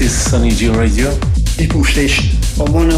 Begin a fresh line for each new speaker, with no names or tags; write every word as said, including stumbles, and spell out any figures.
is Sunny G Radio.
Hip Hop Station on one